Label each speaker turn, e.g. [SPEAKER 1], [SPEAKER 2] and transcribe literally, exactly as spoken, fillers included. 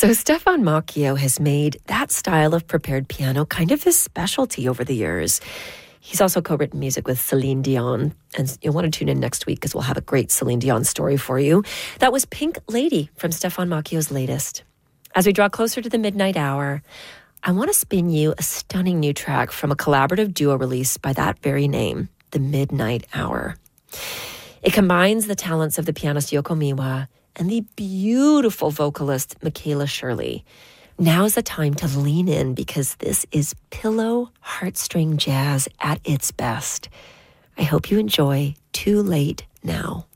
[SPEAKER 1] So Stefan Macchio has made that style of prepared piano kind of his specialty over the years. He's also co-written music with Celine Dion, and you'll want to tune in next week because we'll have a great Celine Dion story for you. That was Pink Lady from Stefan Macchio's latest. As we draw closer to the midnight hour, I want to spin you a stunning new track from a collaborative duo release by that very name, The Midnight Hour. It combines the talents of the pianist Yoko Miwa and the beautiful vocalist Michaela Shirley. Now's the time to lean in because this is pillow heartstring jazz at its best. I hope you enjoy Too Late Now.